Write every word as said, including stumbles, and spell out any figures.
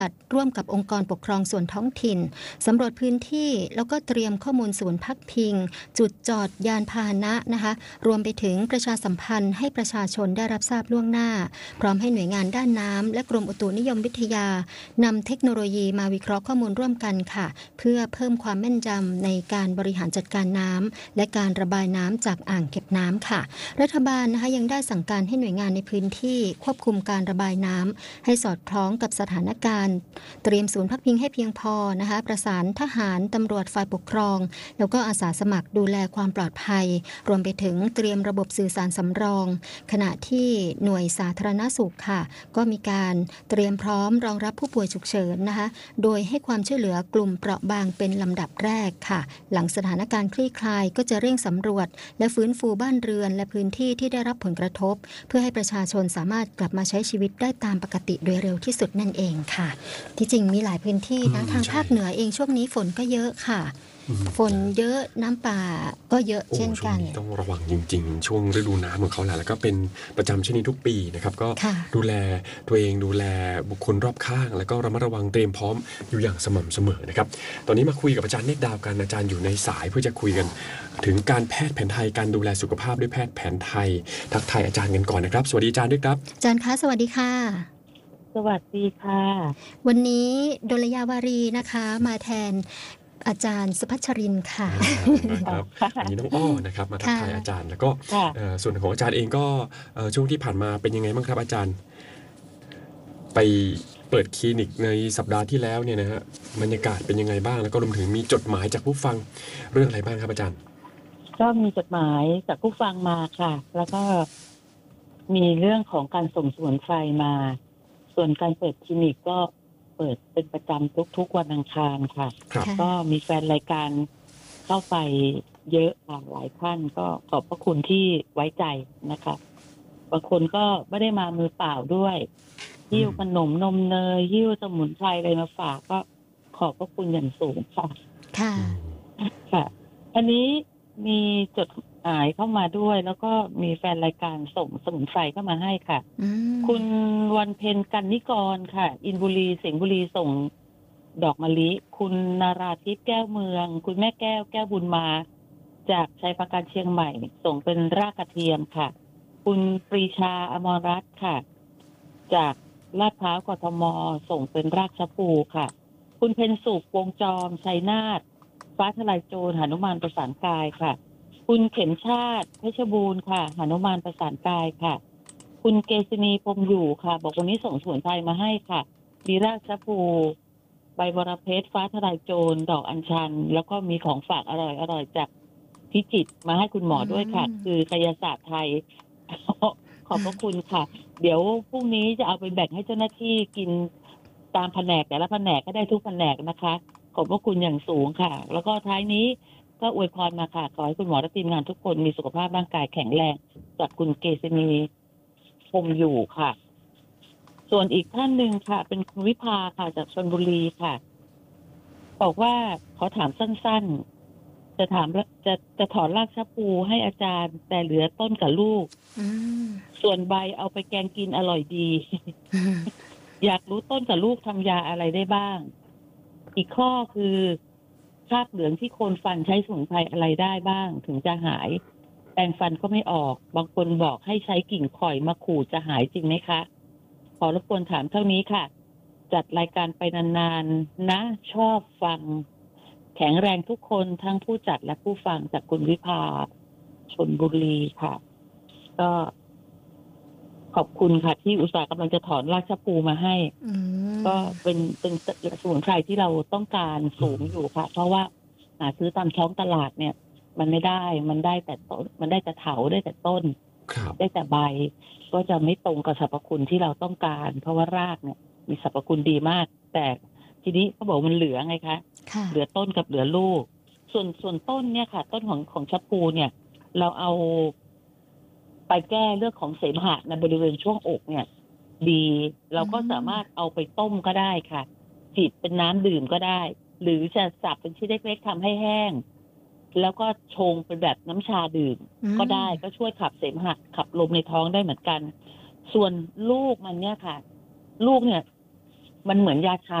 ร่วมกับองค์กรปกครองส่วนท้องถิ่นสำรวจพื้นที่แล้วก็เตรียมข้อมูลศูนย์พักพิงจุดจอดยานพาหนะนะคะรวมไปถึงประชาสัมพันธ์ให้ประชาชนได้รับทราบล่วงหน้าพร้อมให้หน่วยงานด้านน้ำและกรมอุตุนิยมวิทยานำเทคโนโลยีมาวิเคราะห์ข้อมูลร่วมกันค่ะเพื่อเพิ่มความแม่นยำในการบริหารจัดการน้ำและการระบายน้ำจากอ่างเก็บน้ำค่ะรัฐบาลนะคะยังได้สั่งการให้หน่วยงานในพื้นที่ควบคุมการระบายน้ำให้สอดคล้องกับสถานการณ์เตรียมศูนย์พักพิงให้เพียงพอนะคะประสานทหารตำรวจฝ่ายปกครองแล้วก็อาสาสมัครดูแลความปลอดภัยรวมไปถึงเตรียมระบบสื่อสารสำรองขณะที่หน่วยสาธารณสุขค่ะก็มีการเตรียมพร้อมรองรับผู้ป่วยฉุกเฉินนะคะโดยให้ความช่วยเหลือกลุ่มเปราะบางเป็นลำดับแรกค่ะหลังสถานการณ์คลี่คลายก็จะเร่งสำรวจและฟื้นฟูบ้านเรือนและพื้นที่ที่ได้รับผลกระทบเพื่อให้ประชาชนสามารถกลับมาใช้ชีวิตได้ตามปกติโดยเร็วที่สุดนั่นเองค่ะที่จริงมีหลายพื้นที่นะทางภาคเหนือเองช่วงนี้ฝนก็เยอะค่ะฝนเยอะน้ำป่าก็เยอะเช่นกันต้องระวังจริงๆช่วงฤดูน้ำของเขาแหละแล้วก็เป็นประจำเช่นนี้ทุกปีนะครับก็ดูแลตัวเองดูแลบุคคลรอบข้างแล้วก็ระมัดระวังเตรียมพร้อมอยู่อย่างสม่ำเสมอนะครับตอนนี้มาคุยกับอาจารย์เนตรดาวกันอาจารย์อยู่ในสายเพื่อจะคุยกันถึงการแพทย์แผนไทยการดูแลสุขภาพด้วยแพทย์แผนไทยทักทายอาจารย์กันก่อนนะครับสวัสดีอาจารย์ด้วยครับอาจารย์คะสวัสดีค่ะสวัสดีค่ะวันนี้ดลยาวารีนะคะมาแทนอาจารย์สุภัชรินทร์ค่ะครับวันนี้น้องอ้อนะครับมาทักทายอาจารย์แล้วก็ส่วนของอาจารย์เองก็ช่วงที่ผ่านมาเป็นยังไงบ้างครับอาจารย์ไปเปิดคลินิกในสัปดาห์ที่แล้วเนี่ยนะฮะบรรยากาศเป็นยังไงบ้างแล้วก็รวมถึงมีจดหมายจากผู้ฟังเรื่องอะไรบ้างครับอาจารย์ก็มีจดหมายจากผู้ฟังมาค่ะแล้วก็มีเรื่องของการส่งสมุนไพรมาส่วนการเปิดคลินิกก็เปิดเป็นประจำทุกๆวันอังคารค่ะก็มีแฟนรายการเข้าไปเยอะค่ะหลายท่านก็ขอบพระคุณที่ไว้ใจนะคะบางคนก็ไม่ได้มามือเปล่าด้วยหิ้วขนมนมเนยหิ้วสมุนไพรอะไรมาฝากก็ขอบพระคุณอย่างสูงค่ะค่ะค่ะอันนี้มีจดหมายเข้ามาด้วยแล้วก็มีแฟนรายการส่งสมุนไพรเข้ามาให้ค่ะคุณวันเพ็ญกันนิกรค่ะอินบุรีสิงห์บุรีส่งดอกมะลิคุณนาราทิพย์แก้วเมืองคุณแม่แก้วแก้วบุญมาจากชัยปราการเชียงใหม่ส่งเป็นรากกระเทียมค่ะคุณปรีชาอมรรัตน์ค่ะจากลาดพร้าวกทมส่งเป็นรากชะพูค่ะคุณเพ็ญสุขวงจอมชัยนาทฟ้าทลายโจรหนุมานประสานกายค่ะคุณเข็มชาติเพชรบูรณ์ค่ะหนุมานประสานกายค่ะคุณเกษณีพรมอยู่ค่ะบอกวันนี้ส่งสมุนไพรมาให้ค่ะมีรากชะพูใบบรเพชรฟ้าทลายโจรดอกอัญชันแล้วก็มีของฝากอร่อยอร่อยจากพิจิตรมาให้คุณหมอด้วยค่ะคือกายศาสตร์ไทยขอบพระคุณค่ะเดี๋ยวพรุ่งนี้จะเอาไปแบ่งให้เจ้าหน้าที่กินตามแผนกแต่ละแผนกก็ได้ทุกแผนกนะคะขอบพระคุณอย่างสูงค่ะแล้วก็ท้ายนี้ก็อวยพรมาค่ะขอให้คุณหมอและทีมงานทุกคนมีสุขภาพร่างกายแข็งแรงจากคุณเกษณีพรมอยู่ค่ะส่วนอีกท่านหนึ่งค่ะเป็นคุณวิภาค่ะจากชลบุรีค่ะบอกว่าขอถามสั้นๆจะถามจะจะถอนรากชะพูให้อาจารย์แต่เหลือต้นกับลูกส่วนใบเอาไปแกงกินอร่อยดี อยากรู้ต้นกับลูกทำยาอะไรได้บ้างอีกข้อคือคราบเหลืองที่โคนฟันใช้สมุนไพรอะไรได้บ้างถึงจะหายแปรงฟันก็ไม่ออกบางคนบอกให้ใช้กิ่งข่อยมาขูดจะหายจริงไหมคะขอรบกวนถามเท่านี้ค่ะจัดรายการไปนานๆนะชอบฟังแข็งแรงทุกคนทั้งผู้จัดและผู้ฟังจากคุณวิภาชลบุรีค่ะก็ขอบคุณค่ะที่อุตส่าห์กำลังจะถอนรากชะพูมาให้ก็เป็นเป็นสมุนไพรที่เราต้องการสูงอยู่ค่ะเพราะว่าหาซื้อตามท้องตลาดเนี่ยมันไม่ได้มันได้แต่ต้นมันได้แต่เถาได้แต่ต้นได้แต่ใบก็จะไม่ตรงกับสรรพคุณที่เราต้องการเพราะว่ารากเนี่ยมีสรรพคุณดีมากแต่ทีนี้เขาบอกมันเหลือไงคะเหลือต้นกับเหลือลูกส่วนส่วนต้นเนี่ยค่ะต้นของของชะพูเนี่ยเราเอาไปแก้เรื่องของเสมหะในบริเวณช่วงอกเนี่ยดีเราก็สามารถเอาไปต้มก็ได้ค่ะจิบเป็นน้ำดื่มก็ได้หรือจะสับเป็นชิ้นเล็กๆทำให้แห้งแล้วก็ชงเป็นแบบน้ำชาดื่มก็ได้ก็ช่วยขับเสมหะขับลมในท้องได้เหมือนกันส่วนลูกมันเนี่ยค่ะลูกเนี่ยมันเหมือนยาชา